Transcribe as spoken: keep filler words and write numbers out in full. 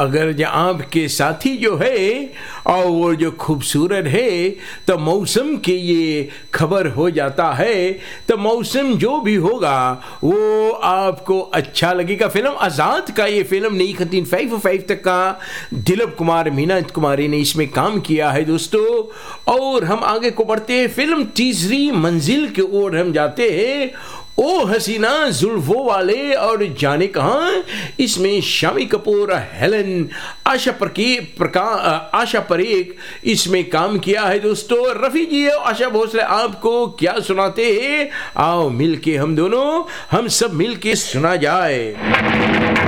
अगर जो आपके साथी जो है और वो जो खूबसूरत है तो मौसम के ये खबर हो जाता है, तो मौसम जो भी होगा वो आपको अच्छा लगेगा। फिल्म आज़ाद का ये फिल्म नाइनटीन फिफ्टी फाइव तक का दिलीप कुमार मीना कुमारी ने इसमें काम किया है दोस्तों। और हम आगे को बढ़ते हैं, फिल्म तीसरी मंजिल की ओर हम जाते हैं। ओ हसीना जुल्फों वाले और जाने कहाँ, इसमें शामी कपूर, हेलन, आशा परकी प्रका आशा परेख इसमें काम किया है दोस्तों। रफ़ी जी और आशा भोसले आपको क्या सुनाते हैं, आओ मिलके हम दोनों हम सब मिलके सुना जाए।